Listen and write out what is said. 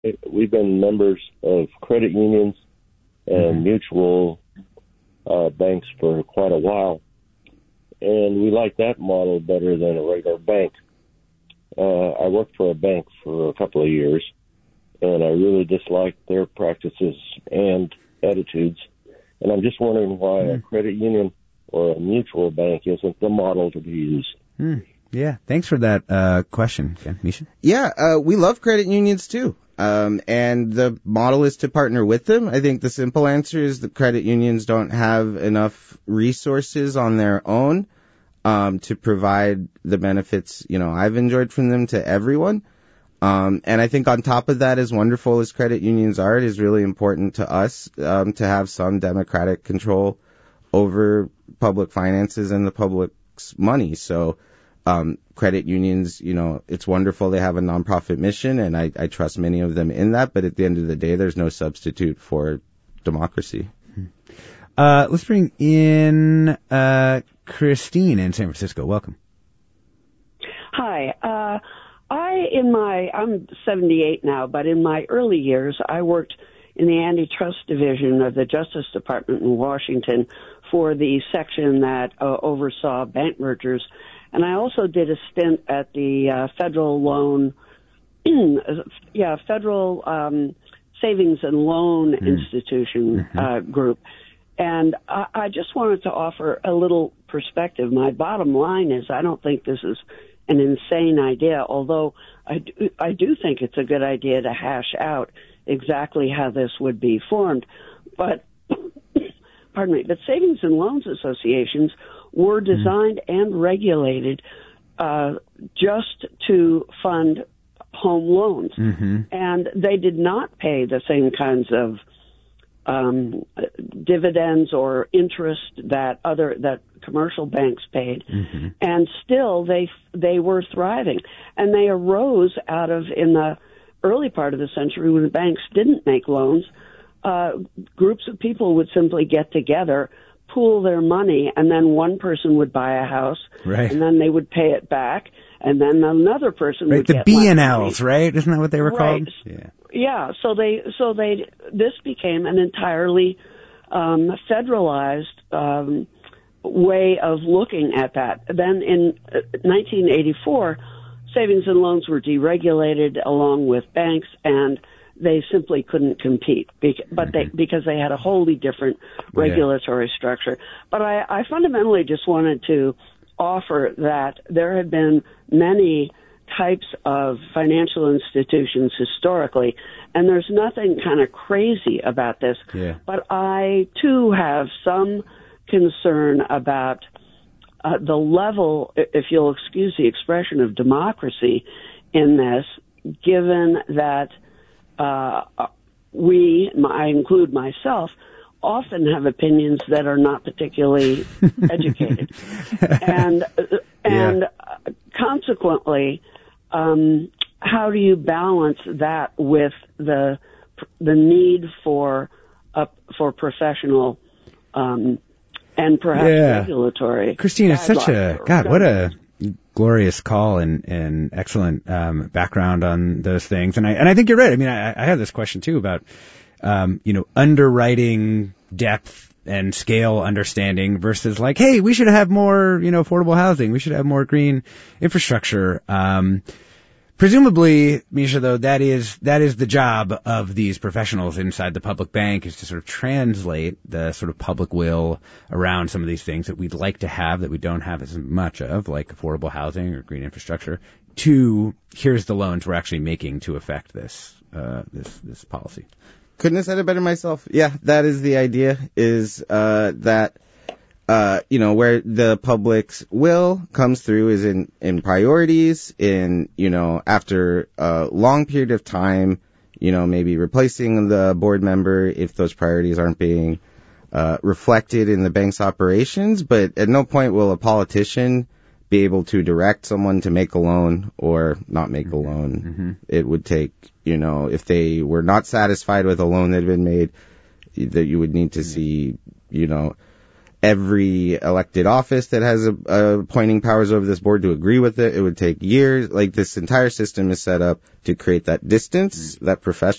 we've been members of credit unions and mutual banks for quite a while, and we like that model better than a regular bank. I worked for a bank for a couple of years, and I really disliked their practices and attitudes. And I'm just wondering why a credit union or a mutual bank isn't the model to be used. Yeah, thanks for that question, Misha. Yeah, we love credit unions too. And the model is to partner with them. I think the simple answer is the credit unions don't have enough resources on their own to provide the benefits, I've enjoyed from them to everyone. And I think on top of that, as wonderful as credit unions are, it is really important to us to have some democratic control over public finances and the public's money. So credit unions, it's wonderful they have a nonprofit mission, and I trust many of them in that. But at the end of the day, there's no substitute for democracy. Let's bring in Christine in San Francisco. Welcome. Hi. I'm 78 now, but in my early years, I worked in the antitrust division of the Justice Department in Washington for the section that oversaw bank mergers. And I also did a stint at the federal loan, federal savings and loan institution group. And I just wanted to offer a little perspective. My bottom line is I don't think this is an insane idea, although I do think it's a good idea to hash out exactly how this would be formed. But, pardon me, but savings and loans associations were designed and regulated just to fund home loans. And they did not pay the same kinds of dividends or interest that commercial banks paid, and still they were thriving, and they arose out of, in the early part of the century when the banks didn't make loans, groups of people would simply get together, pool their money, and then one person would buy a house, and then they would pay it back, and then another person would the get B&Ls, right? Isn't that what they were called? Yeah. So this became an entirely federalized way of looking at that. Then in 1984, savings and loans were deregulated along with banks, and they simply couldn't compete because they had a wholly different regulatory structure. But I fundamentally just wanted to offer that there have been many types of financial institutions historically, and there's nothing kind of crazy about this. But I, too, have some concern about the level, if you'll excuse the expression, of democracy in this, given that I include myself, often have opinions that are not particularly educated. And consequently, how do you balance that with the need for professional and perhaps regulatory? Christine, it's such what a glorious call and excellent background on those things. And I think you're right. I mean, I have this question too about underwriting depth and scale understanding versus like, hey, we should have more, affordable housing. We should have more green infrastructure. Presumably, Misha, though, that is the job of these professionals inside the public bank, is to sort of translate the sort of public will around some of these things that we'd like to have that we don't have as much of, like affordable housing or green infrastructure, to here's the loans we're actually making to affect this policy. Couldn't have said it better myself. Yeah, that is the idea, is that where the public's will comes through is in priorities, after a long period of time, maybe replacing the board member if those priorities aren't being reflected in the bank's operations. But at no point will a politician be able to direct someone to make a loan or not make a loan. It would take, if they were not satisfied with a loan that had been made, that you would need to see, every elected office that has appointing powers over this board to agree with it. It would take years. Like, this entire system is set up to create that distance, that professional